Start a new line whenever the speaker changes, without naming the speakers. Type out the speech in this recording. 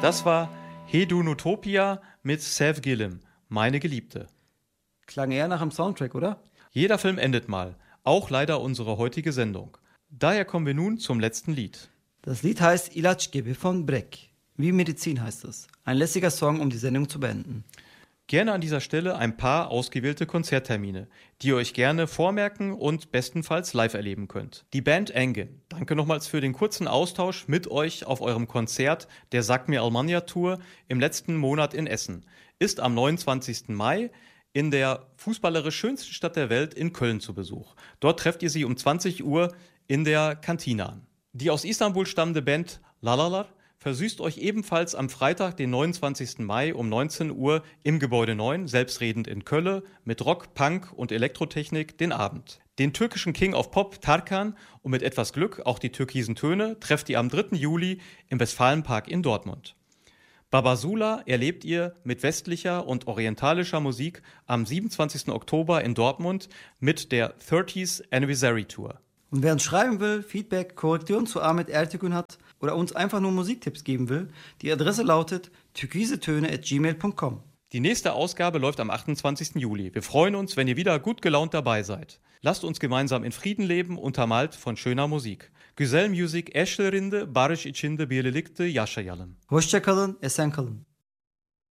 Das war Hedonutopia mit Sevgilim, meine Geliebte.
Klang eher nach einem Soundtrack, oder?
Jeder Film endet mal, auch leider unsere heutige Sendung. Daher kommen wir nun zum letzten Lied.
Das Lied heißt İlaç gibi von Breck. Wie Medizin heißt es. Ein lässiger Song, um die Sendung zu beenden.
Gerne an dieser Stelle ein paar ausgewählte Konzerttermine, die ihr euch gerne vormerken und bestenfalls live erleben könnt. Die Band Engin, danke nochmals für den kurzen Austausch mit euch auf eurem Konzert der Sag mir Almanya Tour im letzten Monat in Essen, ist am 29. Mai in der fußballerisch schönsten Stadt der Welt in Köln zu Besuch. Dort trefft ihr sie um 20 Uhr in der Kantine an. Die aus Istanbul stammende Band Lalalar versüßt euch ebenfalls am Freitag, den 29. Mai um 19 Uhr im Gebäude 9, selbstredend in Köln, mit Rock, Punk und Elektrotechnik den Abend. Den türkischen King of Pop Tarkan und mit etwas Glück auch die türkisen Töne trefft ihr am 3. Juli im Westfalenpark in Dortmund. Babasula erlebt ihr mit westlicher und orientalischer Musik am 27. Oktober in Dortmund mit der 30th Anniversary Tour.
Und wer uns schreiben will, Feedback, Korrekturen zu Ahmet Ertegün hat oder uns einfach nur Musiktipps geben will, die Adresse lautet türkisetöne@gmail.com.
Die nächste Ausgabe läuft am 28. Juli. Wir freuen uns, wenn ihr wieder gut gelaunt dabei seid. Lasst uns gemeinsam in Frieden leben, untermalt von schöner Musik. Güzel müzik eşlerinde barış içinde birlikte yaşayalım.
Hoşça kalın, esen kalın.